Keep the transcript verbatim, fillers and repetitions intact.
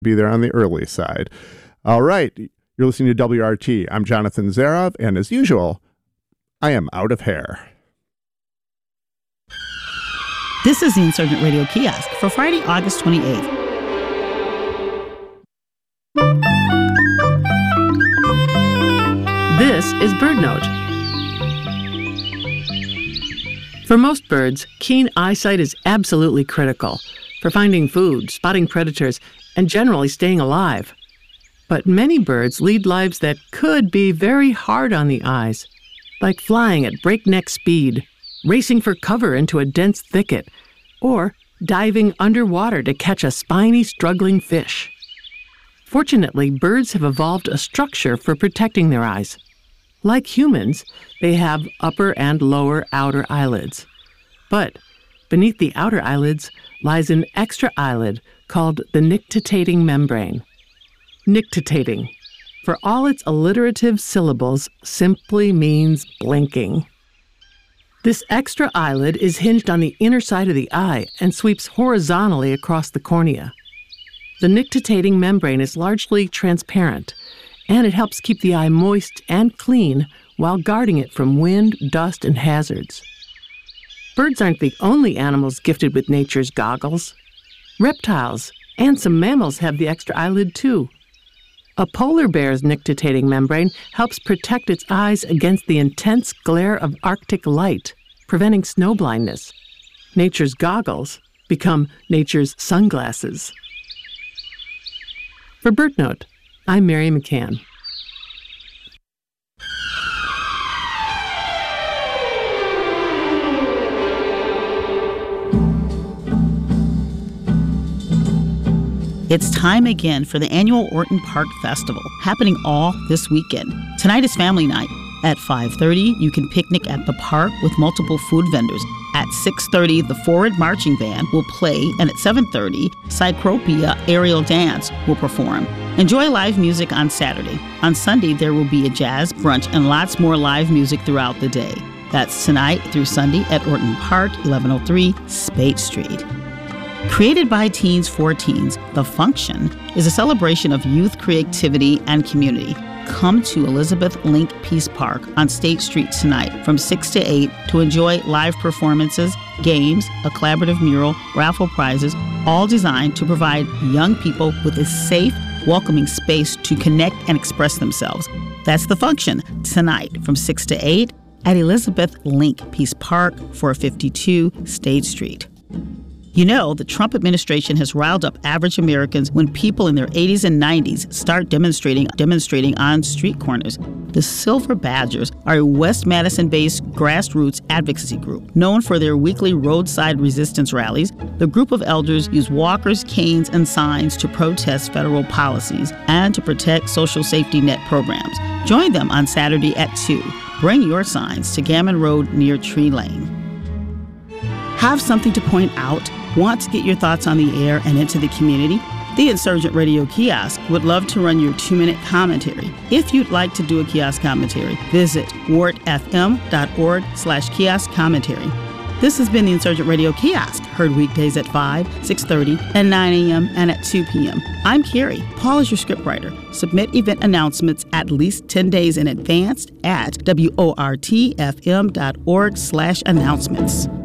be there on the early side. All right. You're listening to W R T. I'm Jonathan Zarov, and as usual, I am out of hair. This is the Insurgent Radio Kiosk for Friday, August twenty-eighth. This is BirdNote. For most birds, keen eyesight is absolutely critical for finding food, spotting predators, and generally staying alive. But many birds lead lives that could be very hard on the eyes, like flying at breakneck speed, racing for cover into a dense thicket, or diving underwater to catch a spiny, struggling fish. Fortunately, birds have evolved a structure for protecting their eyes. Like humans, they have upper and lower outer eyelids. But beneath the outer eyelids lies an extra eyelid called the nictitating membrane. Nictitating, for all its alliterative syllables, simply means blinking. This extra eyelid is hinged on the inner side of the eye and sweeps horizontally across the cornea. The nictitating membrane is largely transparent, and it helps keep the eye moist and clean while guarding it from wind, dust, and hazards. Birds aren't the only animals gifted with nature's goggles. Reptiles and some mammals have the extra eyelid too. A polar bear's nictitating membrane helps protect its eyes against the intense glare of Arctic light, preventing snow blindness. Nature's goggles become nature's sunglasses. For BirdNote, I'm Mary McCann. It's time again for the annual Orton Park Festival, happening all this weekend. Tonight is family night. At five thirty, you can picnic at the park with multiple food vendors. At six thirty, the Forward Marching Band will play, and at seven thirty, Cycropia Aerial Dance will perform. Enjoy live music on Saturday. On Sunday, there will be a jazz brunch and lots more live music throughout the day. That's tonight through Sunday at Orton Park, eleven oh three Spate Street. Created by teens for teens, The Function is a celebration of youth creativity and community. Come to Elizabeth Link Peace Park on State Street tonight from six to eight to enjoy live performances, games, a collaborative mural, raffle prizes, all designed to provide young people with a safe, welcoming space to connect and express themselves. That's The Function tonight from six to eight at Elizabeth Link Peace Park, four fifty-two State Street. You know, the Trump administration has riled up average Americans when people in their eighties and nineties start demonstrating demonstrating on street corners. The Silver Badgers are a West Madison-based grassroots advocacy group. Known for their weekly roadside resistance rallies, the group of elders use walkers, canes, and signs to protest federal policies and to protect social safety net programs. Join them on Saturday at two. Bring your signs to Gammon Road near Tree Lane. Have something to point out? Want to get your thoughts on the air and into the community? The Insurgent Radio Kiosk would love to run your two-minute commentary. If you'd like to do a kiosk commentary, visit wartfm.org slash kiosk commentary. This has been the Insurgent Radio Kiosk, heard weekdays at five, six thirty, and nine a.m. and at two p.m. I'm Carrie. Paul is your scriptwriter. Submit event announcements at least ten days in advance at wortfm.org slash announcements.